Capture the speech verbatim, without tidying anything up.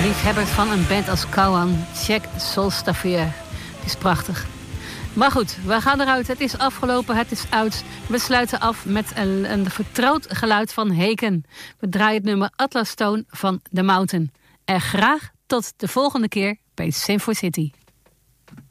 liefhebbers van een band als Kauan, check Solstafir. Het is prachtig. Maar goed, we gaan eruit. Het is afgelopen, het is uit. We sluiten af met een, een vertrouwd geluid van Heken. We draaien het nummer Atlas Stone van The Mountain. En graag tot de volgende keer bij Sinfo City.